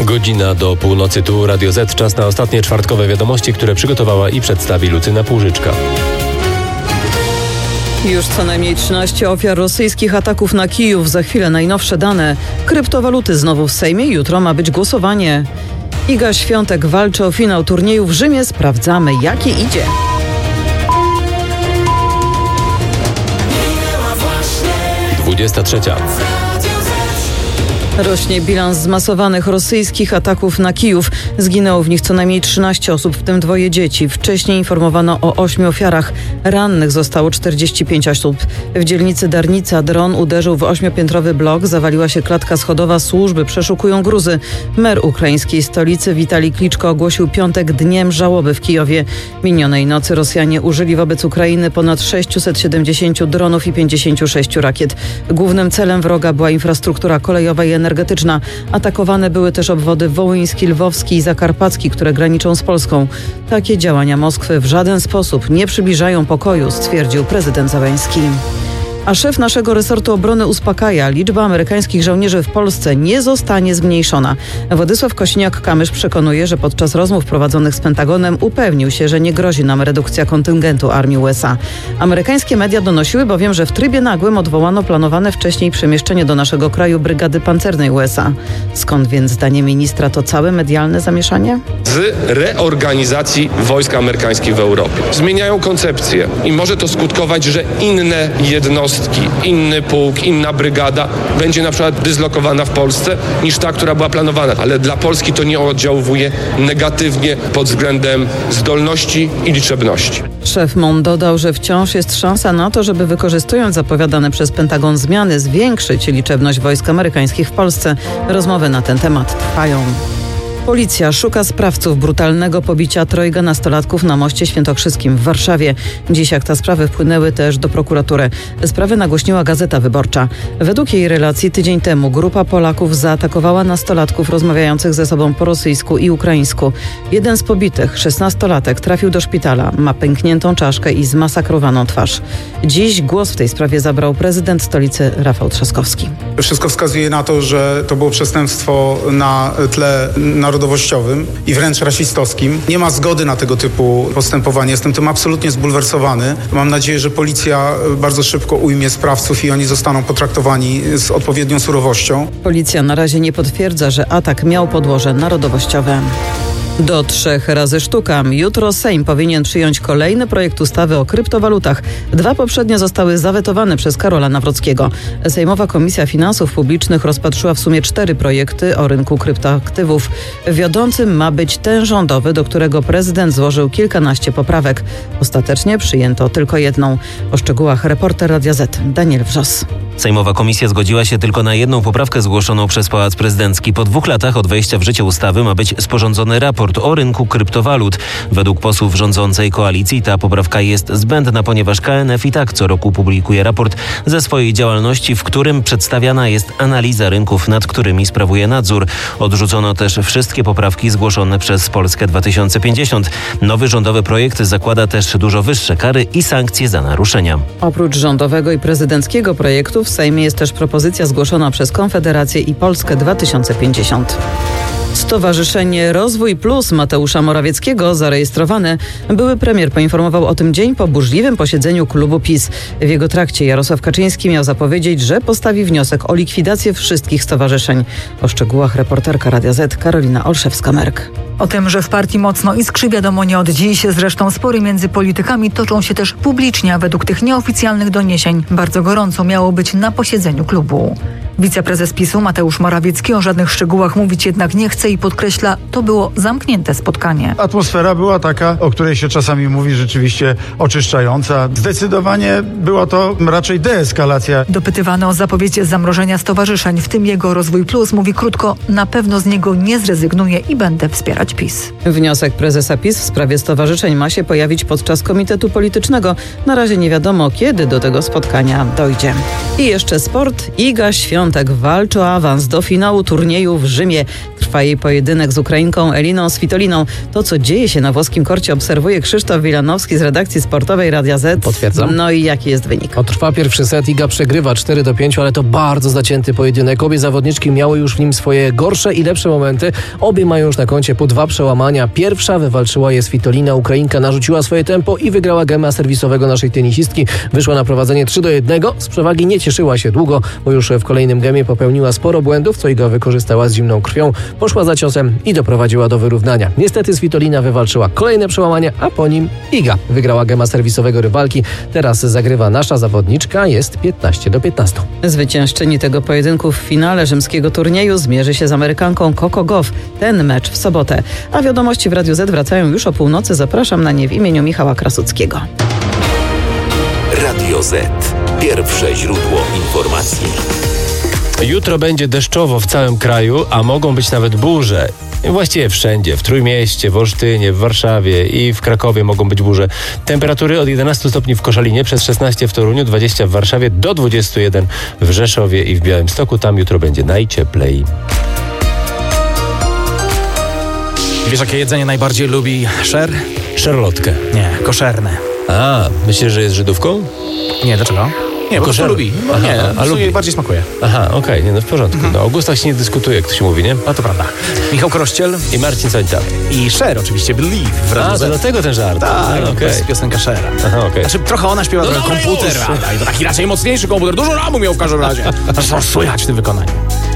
Godzina do północy, tu Radio Z. Czas na ostatnie czwartkowe wiadomości, które przygotowała i przedstawi Lucyna Półżyczka. Już co najmniej 13 ofiar rosyjskich ataków na Kijów. Za chwilę najnowsze dane. Kryptowaluty znowu w Sejmie. Jutro ma być głosowanie. Iga Świątek walczy o finał turnieju w Rzymie. Sprawdzamy, jakie idzie. Trzecia. Rośnie bilans zmasowanych rosyjskich ataków na Kijów. Zginęło w nich co najmniej 13 osób, w tym 2 dzieci. Wcześniej informowano o 8 ofiarach. Rannych zostało 45 osób. W dzielnicy Darnica dron uderzył w 8-piętrowy blok. Zawaliła się klatka schodowa. Służby przeszukują gruzy. Mer ukraińskiej stolicy Witalij Kliczko ogłosił piątek dniem żałoby w Kijowie. Minionej nocy Rosjanie użyli wobec Ukrainy ponad 670 dronów i 56 rakiet. Głównym celem wroga była infrastruktura kolejowa i energetyczna. Atakowane były też obwody wołyński, lwowski i zakarpacki, które graniczą z Polską. Takie działania Moskwy w żaden sposób nie przybliżają pokoju, stwierdził prezydent Zełenski. A szef naszego resortu obrony uspokaja. Liczba amerykańskich żołnierzy w Polsce nie zostanie zmniejszona. Władysław Kosiniak-Kamysz przekonuje, że podczas rozmów prowadzonych z Pentagonem upewnił się, że nie grozi nam redukcja kontyngentu armii USA. Amerykańskie media donosiły bowiem, że w trybie nagłym odwołano planowane wcześniej przemieszczenie do naszego kraju brygady pancernej USA. Skąd więc zdaniem ministra to całe medialne zamieszanie? Z reorganizacji wojsk amerykańskich w Europie. Zmieniają koncepcję i może to skutkować, że inne jednostki, inny pułk, inna brygada będzie na przykład dyslokowana w Polsce niż ta, która była planowana. Ale dla Polski to nie oddziałuje negatywnie pod względem zdolności i liczebności. Szef MON dodał, że wciąż jest szansa na to, żeby wykorzystując zapowiadane przez Pentagon zmiany zwiększyć liczebność wojsk amerykańskich w Polsce. Rozmowy na ten temat trwają. Policja szuka sprawców brutalnego pobicia 3 nastolatków na moście świętokrzyskim w Warszawie. Dziś akta sprawy wpłynęły też do prokuratury. Sprawę nagłośniła Gazeta Wyborcza. Według jej relacji tydzień temu grupa Polaków zaatakowała nastolatków rozmawiających ze sobą po rosyjsku i ukraińsku. Jeden z pobitych, 16-latek, trafił do szpitala. Ma pękniętą czaszkę i zmasakrowaną twarz. Dziś głos w tej sprawie zabrał prezydent stolicy Rafał Trzaskowski. Wszystko wskazuje na to, że to było przestępstwo na tle narodowościowym i wręcz rasistowskim. Nie ma zgody na tego typu postępowanie. Jestem tym absolutnie zbulwersowany. Mam nadzieję, że policja bardzo szybko ujmie sprawców i oni zostaną potraktowani z odpowiednią surowością. Policja na razie nie potwierdza, że atak miał podłoże narodowościowe. Do 3 razy sztuka. Jutro Sejm powinien przyjąć kolejny projekt ustawy o kryptowalutach. 2 poprzednie zostały zawetowane przez Karola Nawrockiego. Sejmowa Komisja Finansów Publicznych rozpatrzyła w sumie 4 projekty o rynku kryptoaktywów. Wiodącym ma być ten rządowy, do którego prezydent złożył kilkanaście poprawek. Ostatecznie przyjęto tylko jedną. O szczegółach reporter Radia Z Daniel Wrzos. Sejmowa komisja zgodziła się tylko na jedną poprawkę zgłoszoną przez Pałac Prezydencki. Po 2 latach od wejścia w życie ustawy ma być sporządzony raport o rynku kryptowalut. Według posłów rządzącej koalicji ta poprawka jest zbędna, ponieważ KNF i tak co roku publikuje raport ze swojej działalności, w którym przedstawiana jest analiza rynków, nad którymi sprawuje nadzór. Odrzucono też wszystkie poprawki zgłoszone przez Polskę 2050. Nowy rządowy projekt zakłada też dużo wyższe kary i sankcje za naruszenia. Oprócz rządowego i prezydenckiego projektu w Sejmie jest też propozycja zgłoszona przez Konfederację i Polskę 2050. Stowarzyszenie Rozwój Plus Mateusza Morawieckiego zarejestrowane. Były premier poinformował o tym dzień po burzliwym posiedzeniu klubu PiS. W jego trakcie Jarosław Kaczyński miał zapowiedzieć, że postawi wniosek o likwidację wszystkich stowarzyszeń. O szczegółach reporterka Radia Z Karolina Olszewska-Merk. O tym, że w partii mocno iskrzy, wiadomo nie od dziś. Zresztą spory między politykami toczą się też publicznie, a według tych nieoficjalnych doniesień bardzo gorąco miało być na posiedzeniu klubu. Wiceprezes PiS-u Mateusz Morawiecki o żadnych szczegółach mówić jednak nie chce i podkreśla, to było zamknięte spotkanie. Atmosfera była taka, o której się czasami mówi, rzeczywiście oczyszczająca. Zdecydowanie była to raczej deeskalacja. Dopytywany o zapowiedź zamrożenia stowarzyszeń, w tym jego Rozwój Plus, mówi krótko, na pewno z niego nie zrezygnuję i będę wspierać PiS. Wniosek prezesa PiS w sprawie stowarzyszeń ma się pojawić podczas komitetu politycznego. Na razie nie wiadomo, kiedy do tego spotkania dojdzie. I jeszcze sport. Iga Świątek walczy o awans do finału turnieju w Rzymie. Trwa jej jej pojedynek z Ukrainką Eliną Svitoliną. To, co dzieje się na włoskim korcie, obserwuje Krzysztof Wilanowski z redakcji sportowej Radia Z. Potwierdzam. No i jaki jest wynik? Trwa pierwszy set, Iga przegrywa 4-5, ale to bardzo zacięty pojedynek. Obie zawodniczki miały już w nim swoje gorsze i lepsze momenty. Obie mają już na koncie po 2 przełamania. Pierwsza wywalczyła je Svitolina. Ukrainka narzuciła swoje tempo i wygrała gema serwisowego naszej tenisistki. Wyszła na prowadzenie 3-1. Z przewagi nie cieszyła się długo, bo już w kolejnym gemie popełniła sporo błędów, co Iga wykorzystała z zimną krwią. Poszła za ciosem i doprowadziła do wyrównania. Niestety Svitolina wywalczyła kolejne przełamanie, a po nim Iga wygrała gema serwisowego rywalki. Teraz zagrywa nasza zawodniczka, jest 15-15. Zwyciężczyni tego pojedynku w finale rzymskiego turnieju zmierzy się z Amerykanką Coco Gauff. Ten mecz w sobotę. A wiadomości w Radiu Z wracają już o północy. Zapraszam na nie w imieniu Michała Krasuckiego. Radio Z. Pierwsze źródło informacji. Jutro będzie deszczowo w całym kraju, a mogą być nawet burze. Właściwie wszędzie, w Trójmieście, w Olsztynie, w Warszawie i w Krakowie mogą być burze. Temperatury od 11 stopni w Koszalinie, przez 16 w Toruniu, 20 w Warszawie, do 21 w Rzeszowie i w Białymstoku. Tam jutro będzie najcieplej. Wiesz, jakie jedzenie najbardziej lubi Sher? Szarlotkę. Nie, koszerne. A, myślisz, że jest Żydówką? Nie, dlaczego? Nie, bo to lubi. No, Aha, nie, a lubi. jej bardziej smakuje. Aha, okej, nie, no w porządku. No, o gustach się nie dyskutuje, jak to się mówi, nie? No to prawda. Michał Krościel I Marcin Sońca. i Sher oczywiście, Believe w A, Radiu to Z. dlatego ten żart. Tak, okej. to jest piosenka Shera. Aha, okej. Znaczy, trochę ona śpiewa, trochę dobra komputer, już. i to taki raczej mocniejszy komputer, dużo ramu miał w każdym razie. Zresztą słychać w tym wykonaniu.